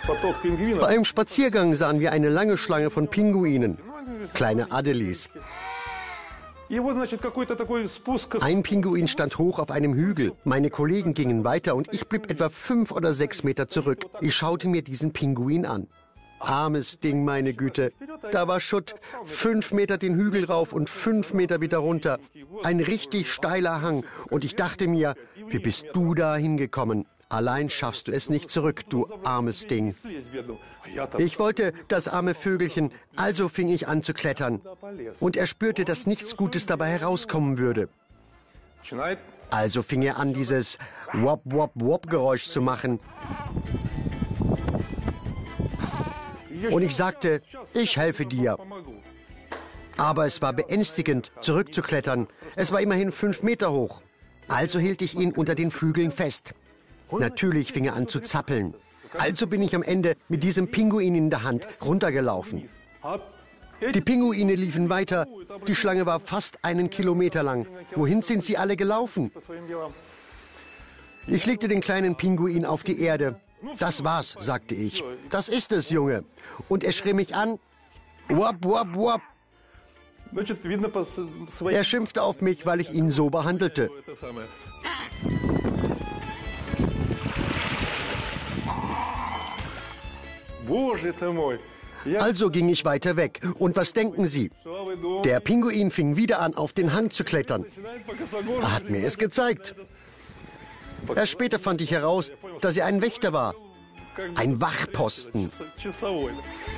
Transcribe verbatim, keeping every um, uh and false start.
Bei einem Spaziergang sahen wir eine lange Schlange von Pinguinen, kleine Adelis. Ein Pinguin stand hoch auf einem Hügel. Meine Kollegen gingen weiter und ich blieb etwa fünf oder sechs Meter zurück. Ich schaute mir diesen Pinguin an. Armes Ding, meine Güte. Da war Schutt. Fünf Meter den Hügel rauf und fünf Meter wieder runter. Ein richtig steiler Hang. Und ich dachte mir, wie bist du da hingekommen? Allein schaffst du es nicht zurück, du armes Ding. Ich wollte das arme Vögelchen, also fing ich an zu klettern. Und er spürte, dass nichts Gutes dabei herauskommen würde. Also fing er an, dieses Wop-Wop-Wop-Geräusch zu machen. Und ich sagte, ich helfe dir. Aber es war beängstigend, zurückzuklettern. Es war immerhin fünf Meter hoch. Also hielt ich ihn unter den Flügeln fest. Natürlich fing er an zu zappeln. Also bin ich am Ende mit diesem Pinguin in der Hand runtergelaufen. Die Pinguine liefen weiter. Die Schlange war fast einen Kilometer lang. Wohin sind sie alle gelaufen? Ich legte den kleinen Pinguin auf die Erde. Das war's, sagte ich. Das ist es, Junge. Und er schrie mich an. Wop, wop, wop. Er schimpfte auf mich, weil ich ihn so behandelte. Also ging ich weiter weg. Und was denken Sie? Der Pinguin fing wieder an, auf den Hang zu klettern. Er hat mir es gezeigt. Erst später fand ich heraus, dass er ein Wächter war. Ein Wachposten.